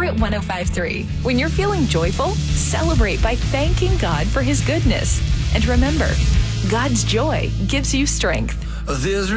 at 105.3. When you're feeling joyful, celebrate by thanking God for His goodness. And remember, God's joy gives you strength. There's